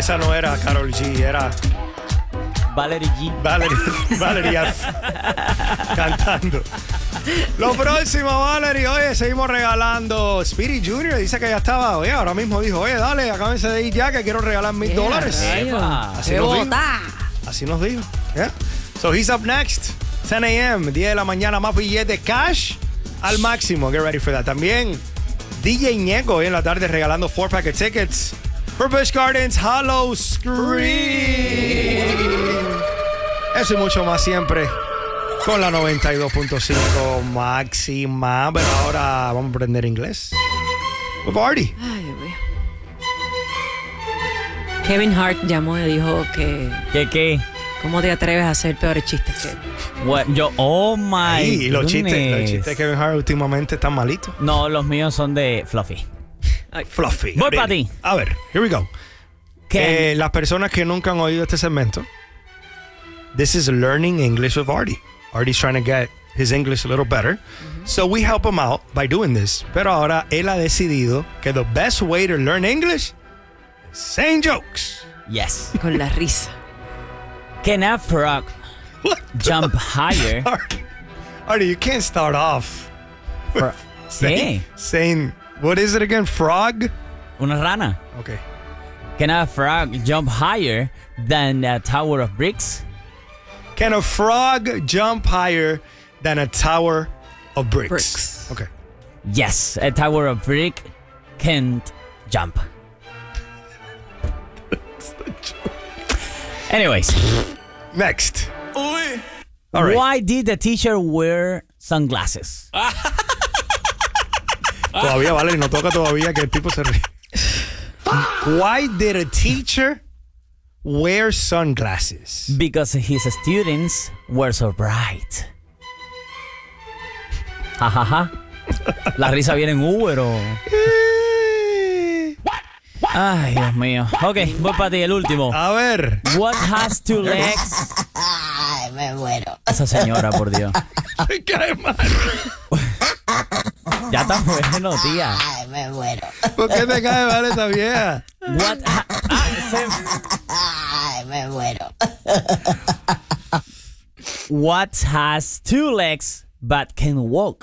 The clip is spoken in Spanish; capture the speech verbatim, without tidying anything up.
esa no era Karol G, era Valerie G. Valerie, Valerie F. cantando. Lo próximo, Valerie, oye, seguimos regalando. Speedy junior dice que ya estaba, oye, ahora mismo dijo, oye, dale, acábense de ir ya que quiero regalar mil dólares. Así nos dijo. Así nos dijo. Yeah. So he's up next. ten a.m., diez de la mañana, más billetes cash al máximo. Get ready for that. También D J Ñeco hoy en la tarde regalando four pack of tickets for Busch Gardens Hollow Scream. Eso y mucho más siempre con la noventa y dos punto cinco máxima. Pero ahora vamos a aprender inglés. With Artie. Ay, Dios mío. Kevin Hart llamó y dijo que... ¿Qué qué? ¿Cómo te atreves a hacer peores chistes que él? What? Yo, oh my Y los goodness. chistes, los chistes de Kevin Hart últimamente están malitos. No, los míos son de Fluffy. Ay, Fluffy. Voy para ti. A ver, here we go. ¿Qué? Eh, las personas que nunca han oído este segmento, this is Learning English with Artie. Artie's trying to get his English a little better. Mm-hmm. So we help him out by doing this. Pero ahora él ha decidido que the best way to learn English is saying jokes. Yes. Con la risa. Can a frog What? jump higher? Artie, Artie, you can't start off For, saying, ¿Qué? saying, what is it again? Frog? Una rana. Okay. Can a frog jump higher than a tower of bricks? Can a frog jump higher than a tower of bricks? Bricks. Okay. Yes, a tower of brick can't jump. Anyways, Next. All right. why did the teacher wear sunglasses? Todavía, vale, no toca todavía que el tipo se ríe. Why did a teacher wear sunglasses? Because his students were so bright. Ja, ja, ja. La risa viene en Uber o... Ay, Dios mío. Ok, voy para ti, el último. A ver. What has two legs? Ay, me muero. Esa señora, por Dios. Me cae mal. Ya está bueno, tía. Ay, me muero. ¿Por qué te cae mal esa vieja? What ha- ah, se- Ay, me muero. What has two legs but can walk?